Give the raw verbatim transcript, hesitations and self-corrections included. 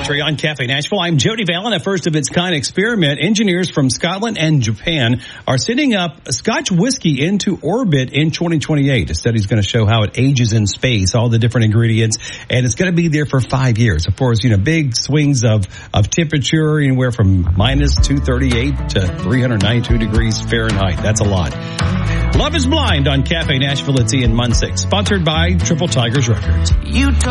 Country on Cafe Nashville. I'm Jody Vallon. A first-of-its-kind experiment. Engineers from Scotland and Japan are sending up Scotch whiskey into orbit in twenty twenty-eight. A study's going to show how it ages in space, all the different ingredients, and it's going to be there for five years. Of course, you know, big swings of, of temperature, anywhere from minus two thirty-eight to three hundred ninety-two degrees Fahrenheit. That's a lot. Love is Blind on Cafe Nashville. It's Ian Munsick, sponsored by Triple Tigers Records. You